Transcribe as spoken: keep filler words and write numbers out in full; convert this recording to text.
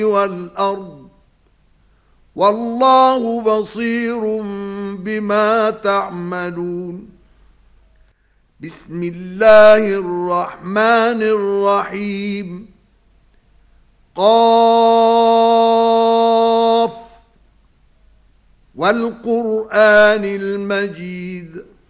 والأرض والله بصير بما تعملون. بسم الله الرحمن الرحيم. قاف والقرآن المجيد